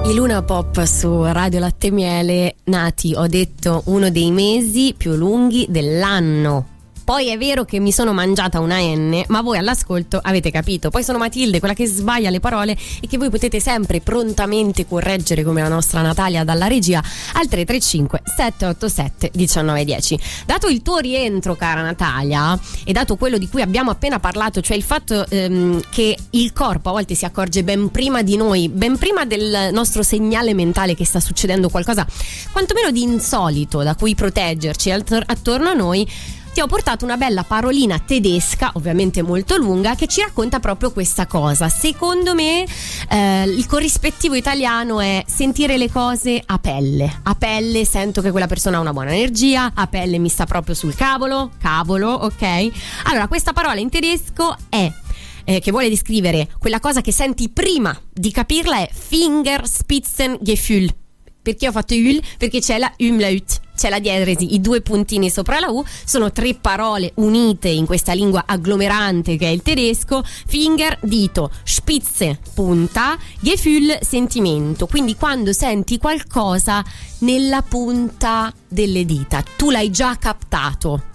I Luna Pop su Radio Latte Miele, nati, ho detto, uno dei mesi più lunghi dell'anno. Poi è vero che mi sono mangiata una N, ma voi all'ascolto avete capito. Poi sono Matilde, quella che sbaglia le parole e che voi potete sempre prontamente correggere, come la nostra Natalia dalla regia, al 335 787 1910. Dato il tuo rientro, cara Natalia, e dato quello di cui abbiamo appena parlato, cioè il fatto che il corpo a volte si accorge ben prima di noi, ben prima del nostro segnale mentale che sta succedendo qualcosa quantomeno di insolito da cui proteggerci attorno a noi, ti ho portato una bella parolina tedesca, ovviamente molto lunga, che ci racconta proprio questa cosa. Secondo me il corrispettivo italiano è sentire le cose a pelle. A pelle sento che quella persona ha una buona energia, a pelle mi sta proprio sul cavolo, ok? Allora, questa parola in tedesco è che vuole descrivere quella cosa che senti prima di capirla, è Fingerspitzengefühl. Perché ho fatto Ül? Perché c'è la Umlaut, c'è la diatresi, i due puntini sopra la U, sono tre parole unite in questa lingua agglomerante che è il tedesco. Finger, dito, Spitze, punta, Gefühl, sentimento. Quindi quando senti qualcosa nella punta delle dita, tu l'hai già captato.